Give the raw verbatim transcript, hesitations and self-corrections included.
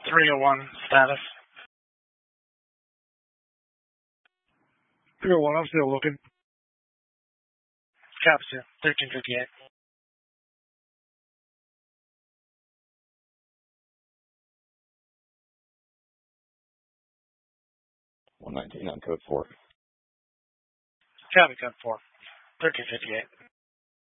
three oh one status. three oh one, I'm still looking. Copy, sir. thirteen fifty-eight. one nineteen on code four. Copy, code four. thirteen fifty-eight.